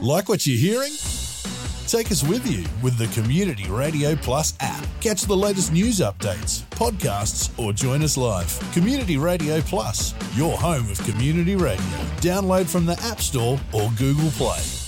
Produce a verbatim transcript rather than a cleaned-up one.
Like what you're hearing? Take us with you with the Community Radio Plus app. Catch the latest news updates, podcasts, or join us live. Community Radio Plus, your home of community radio. Download from the App Store or Google Play.